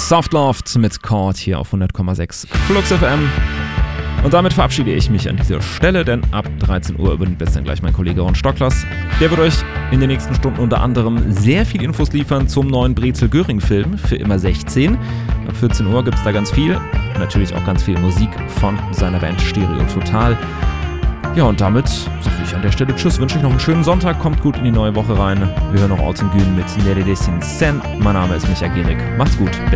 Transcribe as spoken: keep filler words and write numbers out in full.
Soft Loved mit Chord hier auf hundert Komma sechs Flux F M. Und damit verabschiede ich mich an dieser Stelle, denn ab dreizehn Uhr übernimmt jetzt dann gleich mein Kollege Ron Stocklers. Der wird euch in den nächsten Stunden unter anderem sehr viel Infos liefern zum neuen Brezel-Göring-Film für immer sechzehn. Ab vierzehn Uhr gibt es da ganz viel. Natürlich auch ganz viel Musik von seiner Band Stereo Total. Ja, und damit sage ich an der Stelle Tschüss, wünsche euch noch einen schönen Sonntag, kommt gut in die neue Woche rein. Wir hören noch Alten Gün mit Nere Desin Sen. Mein Name ist Micha Gierig. Macht's gut, bis